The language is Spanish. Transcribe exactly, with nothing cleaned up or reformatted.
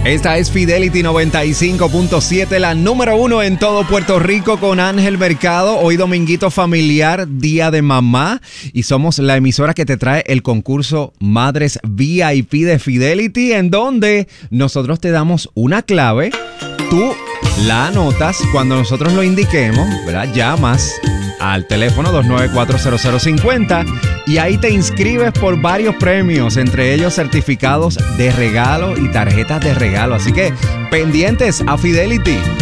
Esta es Fidelity noventa y cinco punto siete, la número uno en todo Puerto Rico con Ángel Mercado. Hoy dominguito familiar, día de mamá, y somos la emisora que te trae el concurso Madres V I P de Fidelity, en donde nosotros te damos una clave, tú la anotas cuando nosotros lo indiquemos, ¿verdad? Llamas al teléfono dos nueve cuatro cero cero cinco cero y ahí te inscribes por varios premios, entre ellos certificados de regalo y tarjetas de regalo. Así que pendientes a Fidelity.